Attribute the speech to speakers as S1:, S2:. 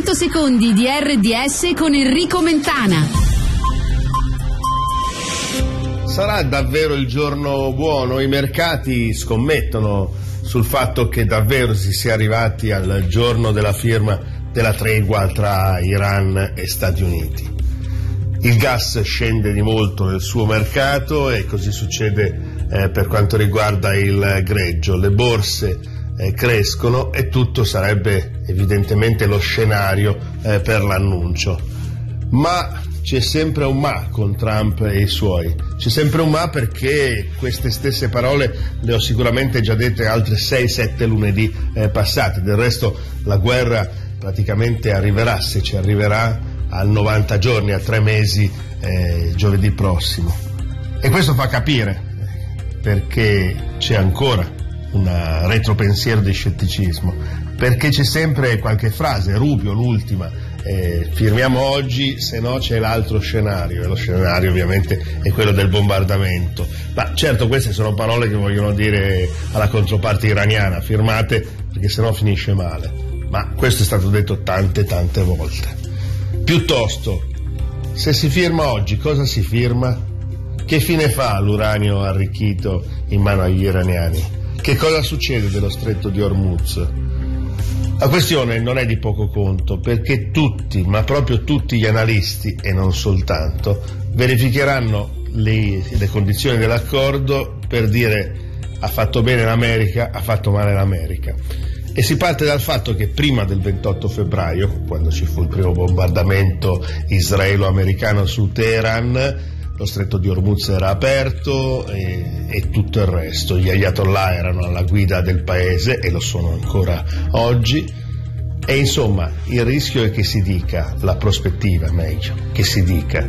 S1: 100 secondi di RDS con Enrico Mentana.
S2: Sarà davvero il giorno buono? I mercati scommettono sul fatto che davvero si sia arrivati al giorno della firma della tregua tra Iran e Stati Uniti. Il gas scende di molto nel suo mercato e così succede per quanto riguarda il greggio. Le borse crescono e tutto sarebbe evidentemente lo scenario per l'annuncio. Ma c'è sempre un ma con Trump e i suoi. C'è sempre un ma perché queste stesse parole le ho sicuramente già dette altre 6-7 lunedì passati. Del resto la guerra praticamente arriverà, se ci arriverà, a 90 giorni, a 3 mesi, giovedì prossimo. E questo fa capire perché c'è ancora un retropensiero di scetticismo, perché c'è sempre qualche frase, Rubio l'ultima, firmiamo oggi, se no c'è l'altro scenario, e lo scenario ovviamente è quello del bombardamento. Ma certo, queste sono parole che vogliono dire alla controparte iraniana: firmate perché se no finisce male. Ma questo è stato detto tante volte. Piuttosto, se si firma oggi, cosa si firma? Che fine fa l'uranio arricchito in mano agli iraniani? Che cosa succede dello stretto di Hormuz? La questione non è di poco conto, perché tutti, ma proprio tutti gli analisti, e non soltanto, verificheranno le condizioni dell'accordo per dire: ha fatto bene l'America, ha fatto male l'America. E si parte dal fatto che prima del 28 febbraio, quando ci fu il primo bombardamento israelo-americano su Teheran, lo stretto di Hormuz era aperto e tutto il resto. Gli ayatollah erano alla guida del paese e lo sono ancora oggi. E insomma, il rischio è che si dica, la prospettiva meglio, che si dica